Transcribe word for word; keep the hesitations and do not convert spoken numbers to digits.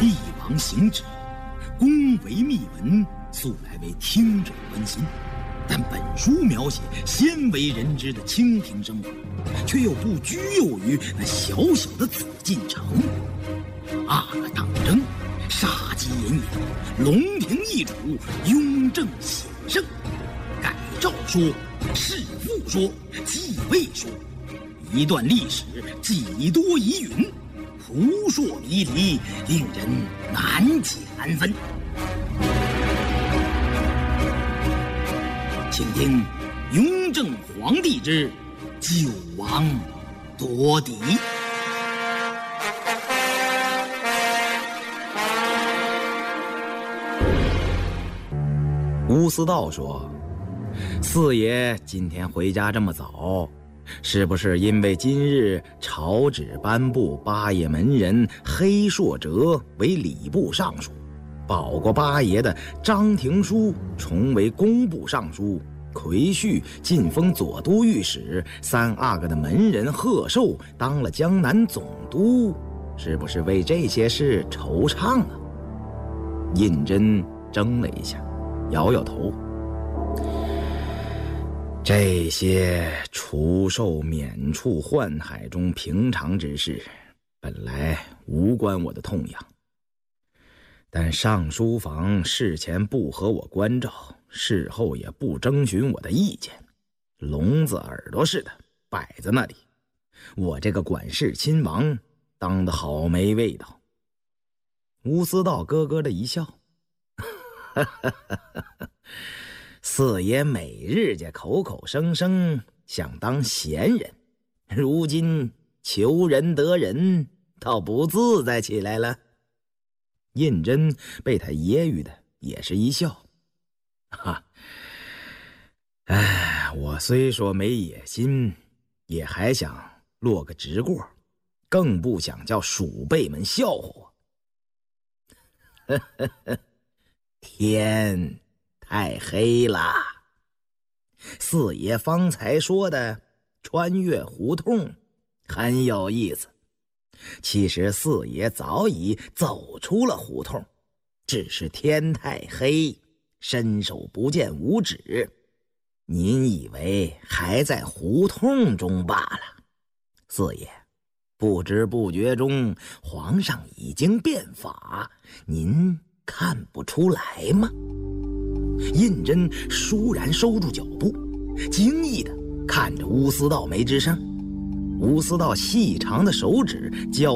帝王行止，宫闱秘闻，素来为听者关心。但本书描写鲜为人知的清贫生活，却又不拘囿于那小小的紫禁城。阿哥当征，杀机隐隐，龙庭易主，雍正显圣。改诏说，弑父说，继位说，一段历史几多疑云，扑朔迷离，令人难解难分。请听雍正皇帝之九王夺嫡。 乌思道说：“四爷今天回家这么早，是不是因为今日朝旨颁布八爷门人黑硕哲为礼部尚书，保过八爷的张廷书重为工部尚书，魁旭晋封左都御史，三阿哥的门人贺寿当了江南总督，是不是为这些事惆怅啊？”胤禛怔了一下，摇摇头。这些除授免处宦海中平常之事，本来无关我的痛痒。但上书房事前不和我关照，事后也不征询我的意见，聋子耳朵似的摆在那里，我这个管事亲王当得好没味道。乌思道咯咯的一笑，四爷每日家口口声声想当贤人，如今求人得人，倒不自在起来了。胤禛被他揶揄的也是一笑，哈，哎，我虽说没野心，也还想落个直过，更不想叫鼠辈们笑话我。天太黑了，四爷方才说的穿越胡同很有意思。其实四爷早已走出了胡同，只是天太黑，伸手不见五指，您以为还在胡同中罢了。四爷，不知不觉中皇上已经变法，您看不出来吗？胤禛倏然收住脚步，惊异地看着乌思道梅之上。乌思道细长的手指交